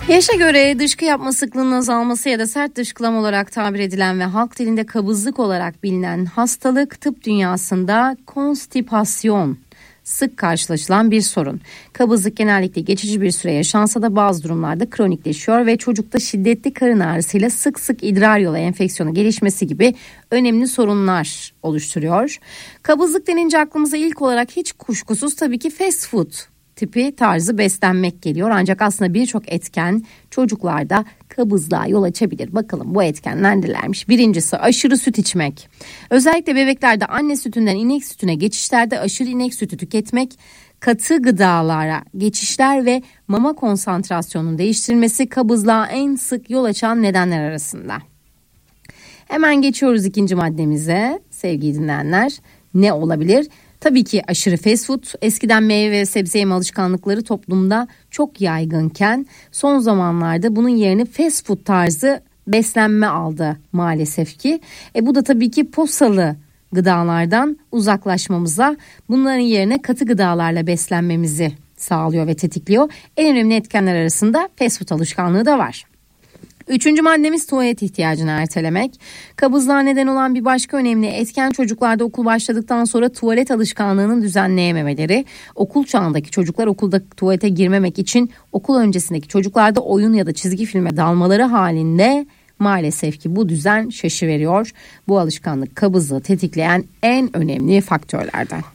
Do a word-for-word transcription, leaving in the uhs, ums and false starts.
Yaşa göre dışkı yapma sıklığının azalması ya da sert dışkılama olarak tabir edilen ve halk dilinde kabızlık olarak bilinen hastalık tıp dünyasında konstipasyon sık karşılaşılan bir sorun. Kabızlık genellikle geçici bir süre yaşansa da bazı durumlarda kronikleşiyor ve çocukta şiddetli karın ağrısıyla sık sık idrar yolu enfeksiyonu gelişmesi gibi önemli sorunlar oluşturuyor. Kabızlık denince aklımıza ilk olarak hiç kuşkusuz tabii ki fast food tipi tarzı beslenmek geliyor. Ancak aslında birçok etken çocuklarda kabızlığa yol açabilir. Bakalım bu etkenler nelermiş? Birincisi aşırı süt içmek. Özellikle bebeklerde anne sütünden inek sütüne geçişlerde aşırı inek sütü tüketmek, katı gıdalara geçişler ve mama konsantrasyonunun değiştirilmesi kabızlığa en sık yol açan nedenler arasında. Hemen geçiyoruz ikinci maddemize sevgili dinleyenler. Ne olabilir? Tabii ki aşırı fast food. Eskiden meyve ve sebze yeme alışkanlıkları toplumda çok yaygınken son zamanlarda bunun yerini fast food tarzı beslenme aldı maalesef ki. E bu da tabii ki posalı gıdalardan uzaklaşmamıza, bunların yerine katı gıdalarla beslenmemizi sağlıyor ve tetikliyor. En önemli etkenler arasında fast food alışkanlığı da var. Üçüncü maddemiz tuvalet ihtiyacını ertelemek. Kabızlığa neden olan bir başka önemli etken çocuklarda okul başladıktan sonra tuvalet alışkanlığının düzenleyememeleri. Okul çağındaki çocuklar okulda tuvalete girmemek için okul öncesindeki çocuklarda oyun ya da çizgi filme dalmaları halinde maalesef ki bu düzen şaşıveriyor. Bu alışkanlık kabızlığı tetikleyen en önemli faktörlerden.